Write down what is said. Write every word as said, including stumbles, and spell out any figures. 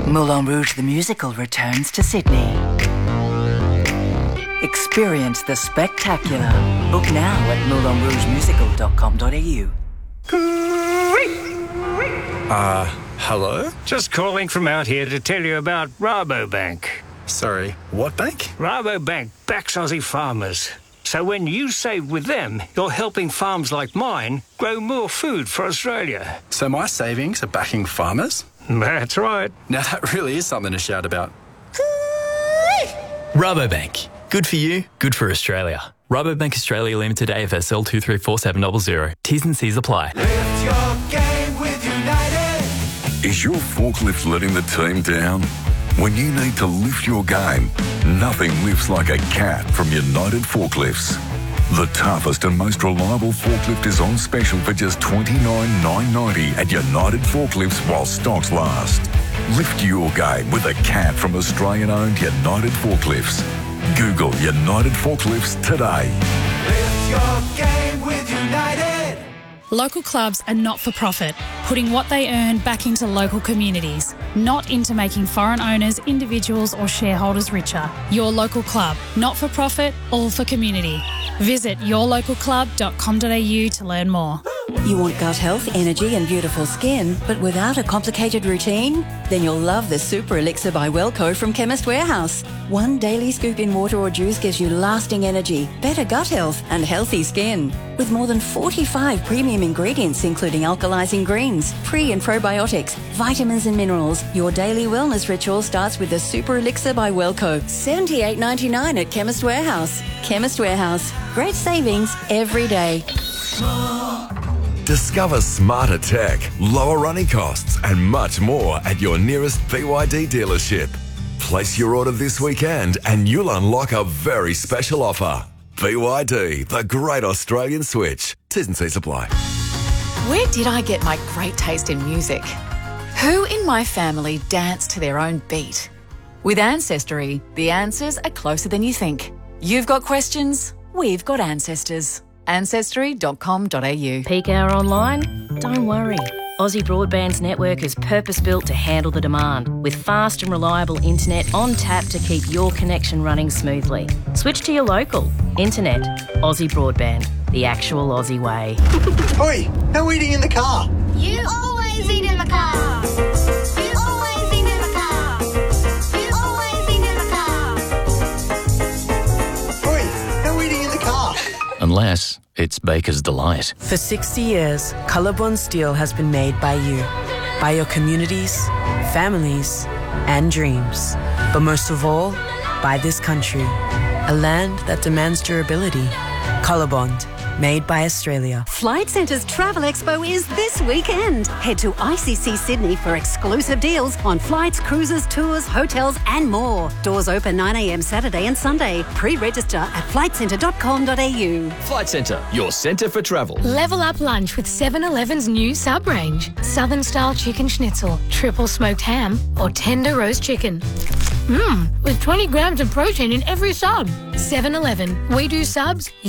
Moulin Rouge the Musical returns to Sydney. Experience the spectacular. Book now at moulin rouge musical dot com dot a u. Uh, hello? Just calling from out here to tell you about Rabobank. Sorry, what bank? Rabobank backs Aussie farmers. So when you save with them, you're helping farms like mine grow more food for Australia. So my savings are backing farmers? That's right. Now that really is something to shout about. Rabobank. Good for you, good for Australia. Rabobank Australia Limited, A F S L two three four seven zero zero. T's and C's apply. Lift your game with United. Is your forklift letting the team down? When you need to lift your game, nothing lifts like a cat from United Forklifts. The toughest and most reliable forklift is on special for just twenty-nine thousand nine hundred ninety at United Forklifts while stocks last. Lift your game with a cat from Australian-owned United Forklifts. Google United Forklifts today. Lift your game with United. Local clubs are not-for-profit, putting what they earn back into local communities, not into making foreign owners, individuals or shareholders richer. Your local club, not-for-profit, all for community. Visit your local club dot com dot a u to learn more. You want gut health, energy and beautiful skin, but without a complicated routine? Then you'll love the Super Elixir by Wellco from Chemist Warehouse. One daily scoop in water or juice gives you lasting energy, better gut health and healthy skin. With more than forty-five premium ingredients including alkalizing greens, pre and probiotics, vitamins and minerals, your daily wellness ritual starts with the Super Elixir by Wellco. seventy-eight ninety-nine at Chemist Warehouse. Chemist Warehouse. Great savings every day. Discover smarter tech, lower running costs and much more at your nearest B Y D dealership. Place your order this weekend and you'll unlock a very special offer. B Y D, the great Australian switch. T's and C's apply. Where did I get my great taste in music? Who in my family danced to their own beat? With Ancestry, the answers are closer than you think. You've got questions, we've got ancestors. ancestry dot com dot a u. Peak hour online? Don't worry. Aussie Broadband's network is purpose-built to handle the demand, with fast and reliable internet on tap to keep your connection running smoothly. Switch to your local. Internet. Aussie Broadband. The actual Aussie way. Oi, no eating in the car. You always eat in the car. You always eat in the car. You always eat in the car. Oi, no eating in the car. Unless it's Baker's Delight. For sixty years, Colorbond Steel has been made by you, by your communities, families, and dreams. But most of all, by this country, a land that demands durability. Colorbond, made by Australia. Flight Centre's Travel Expo is this weekend. Head to I C C Sydney for exclusive deals on flights, cruises, tours, hotels and more. Doors open nine a m Saturday and Sunday. Pre-register at flight centre dot com dot a u. Flight Centre, your centre for travel. Level up lunch with seven eleven's new sub-range. Southern-style chicken schnitzel, triple smoked ham or tender roast chicken. Mmm, with twenty grams of protein in every sub. seven eleven, we do subs,